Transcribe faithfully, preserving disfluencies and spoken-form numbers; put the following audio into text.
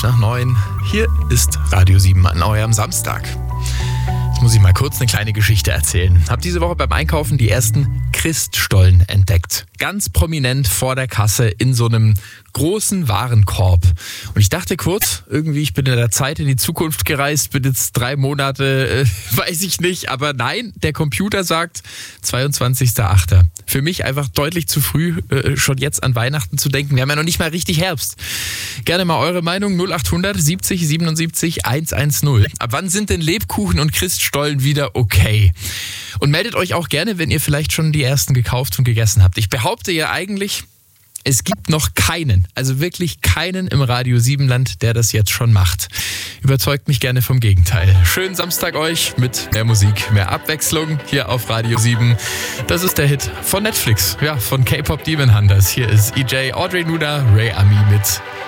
fünf nach neun. Hier ist Radio sieben an eurem Samstag. Jetzt muss ich mal kurz eine kleine Geschichte erzählen. Hab diese Woche beim Einkaufen die ersten Christstollen entdeckt. Ganz prominent vor der Kasse in so einem großen Warenkorb. Und ich dachte kurz, irgendwie, ich bin in der Zeit in die Zukunft gereist, bin jetzt drei Monate, äh, weiß ich nicht. Aber nein, der Computer sagt zweiundzwanzigster achter Für mich einfach deutlich zu früh, äh, schon jetzt an Weihnachten zu denken. Wir haben ja noch nicht mal richtig Herbst. Gerne mal eure Meinung, null achthundert siebzig siebenundsiebzig hundertzehn. Ab wann sind denn Lebkuchen und Christstollen wieder okay? Und meldet euch auch gerne, wenn ihr vielleicht schon die ersten gekauft und gegessen habt. Ich behaupte ja eigentlich, es gibt noch keinen, also wirklich keinen im Radio sieben Land, der das jetzt schon macht. Überzeugt mich gerne vom Gegenteil. Schönen Samstag euch mit mehr Musik, mehr Abwechslung hier auf Radio sieben. Das ist der Hit von Netflix, ja, von K-Pop Demon Hunters. Hier ist E J, Audrey Nuda, Ray Ami mit